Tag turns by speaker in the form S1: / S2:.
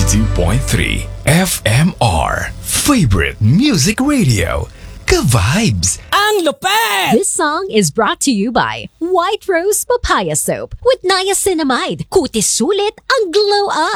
S1: 92.3 FMR. Favorite Music Radio. Ka-vibes!
S2: Ang lupet!
S3: This song is brought to you by White Rose Papaya Soap with niacinamide. Kutis sulit ang glow up.